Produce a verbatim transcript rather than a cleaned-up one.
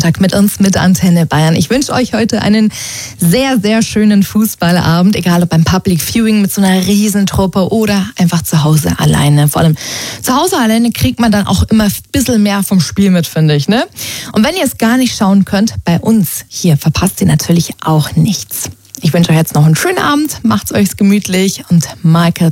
Sonntag mit uns, mit Antenne Bayern. Ich wünsche euch heute einen sehr, sehr schönen Fußballabend, egal ob beim Public Viewing mit so einer Riesentruppe oder einfach zu Hause alleine. Vor allem zu Hause alleine kriegt man dann auch immer ein bisschen mehr vom Spiel mit, finde ich, ne? Und wenn ihr es gar nicht schauen könnt, bei uns hier verpasst ihr natürlich auch nichts. Ich wünsche euch jetzt noch einen schönen Abend, macht's euch gemütlich und Michael